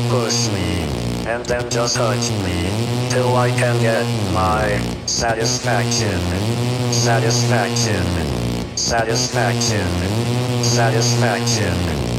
push me, and then just hurt me, till I can get my satisfaction, satisfaction, satisfaction, satisfaction.